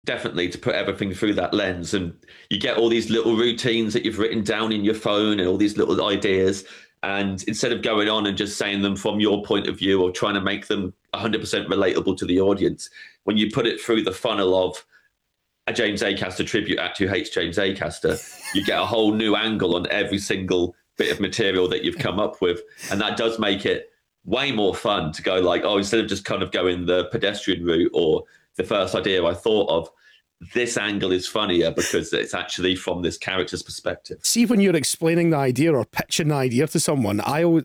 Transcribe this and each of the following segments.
definitely to put everything through that lens, and you get all these little routines that you've written down in your phone and all these little ideas, and instead of going on and just saying them from your point of view or trying to make them 100% relatable to the audience, when you put it through the funnel of a James Acaster tribute act who hates James Acaster, you get a whole new angle on every single bit of material that you've come up with, and that does make it way more fun to go like, oh, instead of just kind of going the pedestrian route or the first idea I thought of, this angle is funnier because it's actually from this character's perspective. See, when you're explaining the idea or pitching the idea to someone,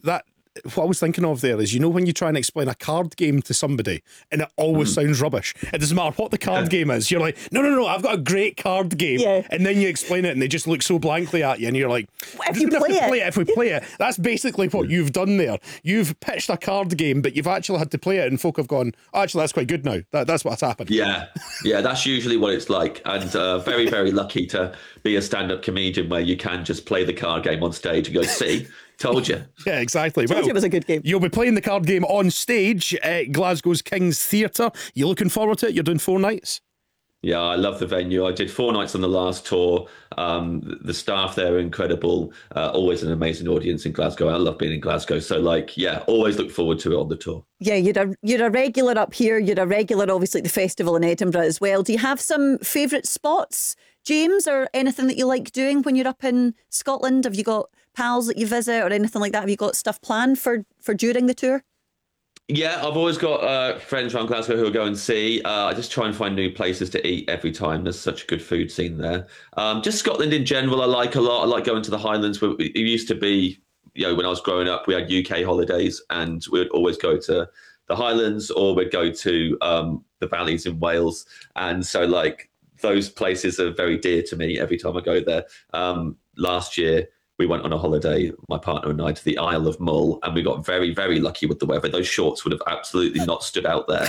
what I was thinking of there is, when you try and explain a card game to somebody and it always sounds rubbish. It doesn't matter what the card game is. You're like, no, I've got a great card game. Yeah. And then you explain it and they just look so blankly at you and you're like, if we play it. That's basically what you've done there. You've pitched a card game, but you've actually had to play it and folk have gone, oh, actually, that's quite good now. That's what's happened. Yeah, that's usually what it's like. And very, very lucky to be a stand-up comedian where you can just play the card game on stage and go, see, told you. Yeah, exactly. Told you it was a good game. You'll be playing the card game on stage at Glasgow's King's Theatre. You looking forward to it? You're doing 4 nights? Yeah, I love the venue. I did 4 nights on the last tour. The staff there are incredible. Always an amazing audience in Glasgow. I love being in Glasgow. So, always look forward to it on the tour. Yeah, you're a regular up here. You're a regular, obviously, at the festival in Edinburgh as well. Do you have some favourite spots, James, or anything that you like doing when you're up in Scotland? Have you got pals that you visit or anything like that? Have you got stuff planned for during the tour? Yeah, I've always got friends around Glasgow who I go and see. I just try and find new places to eat every time. There's such a good food scene there. Just Scotland in general, I like a lot. I like going to the Highlands. It used to be, when I was growing up, we had UK holidays and we would always go to the Highlands or we'd go to the valleys in Wales. And so, those places are very dear to me every time I go there. Last year, we went on a holiday, my partner and I, to the Isle of Mull, and we got very, very lucky with the weather. Those shorts would have absolutely not stood out there.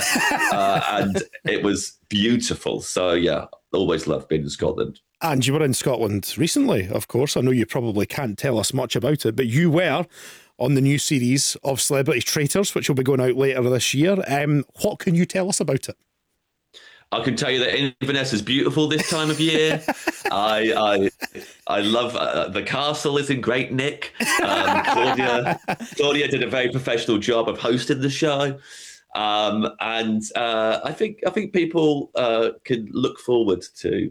And it was beautiful. So, yeah, always loved being in Scotland. And you were in Scotland recently, of course. I know you probably can't tell us much about it, but you were on the new series of Celebrity Traitors, which will be going out later this year. What can you tell us about it? I can tell you that Inverness is beautiful this time of year. I love the castle is in great nick. Claudia did a very professional job of hosting the show, and I think people can look forward to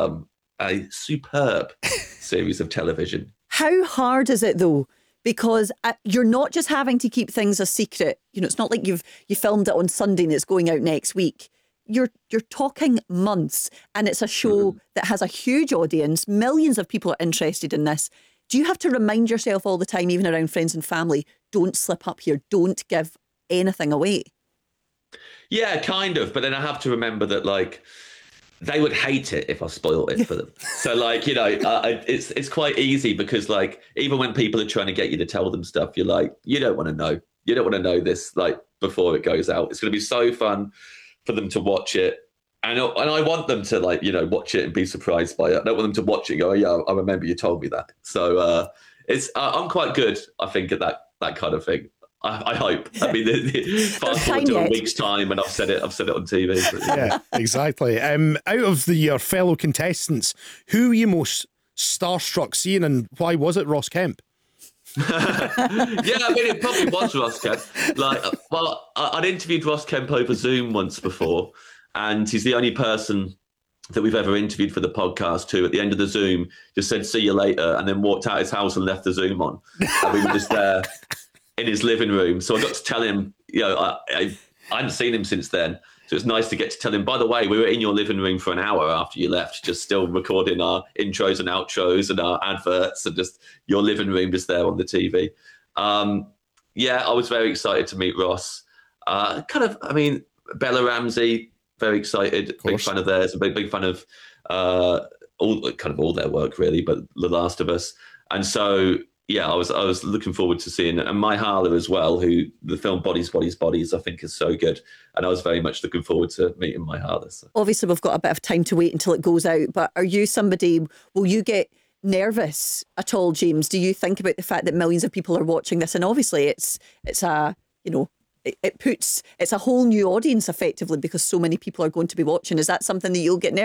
a superb series of television. How hard is it though? Because you're not just having to keep things a secret. It's not like you filmed it on Sunday and it's going out next week. You're talking months, and it's a show that has a huge audience. Millions of people are interested in this. Do you have to remind yourself all the time, even around friends and family, don't slip up here, don't give anything away? Yeah, kind of. But then I have to remember that, they would hate it if I spoiled it for them. So, it's quite easy because, even when people are trying to get you to tell them stuff, you're like, you don't want to know. You don't want to know this, before it goes out. It's going to be so fun for them to watch it. And I want them to watch it and be surprised by it. I don't want them to watch it and go, oh, yeah, I remember you told me that. So I'm quite good, I think, at that kind of thing. I hope. I mean, fast forward to a week's time and I've said it on TV. Yeah, exactly. Out of your fellow contestants, who were you most starstruck seeing, and why was it Ross Kemp? Yeah, I mean, it probably was Ross Kemp. I'd interviewed Ross Kemp over Zoom once before, and he's the only person that we've ever interviewed for the podcast who, at the end of the Zoom, just said, see you later, and then walked out his house and left the Zoom on. And we were just there in his living room. So I got to tell him, I hadn't seen him since then. So it's nice to get to tell him, by the way, we were in your living room for an hour after you left, just still recording our intros and outros and our adverts, and just your living room just there on the TV. I was very excited to meet Ross. Bella Ramsey, very excited, big fan of theirs, a big fan of all their work really, but The Last of Us. And so, yeah, I was looking forward to seeing it. And Myha'la as well, who the film Bodies, Bodies, Bodies, I think is so good. And I was very much looking forward to meeting Myha'la. So. Obviously, we've got a bit of time to wait until it goes out. But are you somebody, will you get nervous at all, James? Do you think about the fact that millions of people are watching this? And obviously it's a, it's a whole new audience effectively because so many people are going to be watching. Is that something that you'll get nervous